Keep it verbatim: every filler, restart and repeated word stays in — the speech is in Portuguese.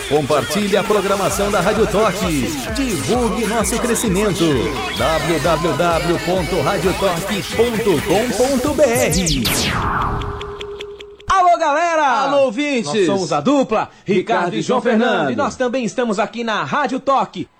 Compartilhe a programação da Rádio Toque. Divulgue nosso crescimento. w w w ponto rádio toque ponto com ponto b r. Alô, galera! Alô, ouvintes! Nós somos a dupla Ricardo, Ricardo e João Fernando. Fernando. E nós também estamos aqui na Rádio Toque.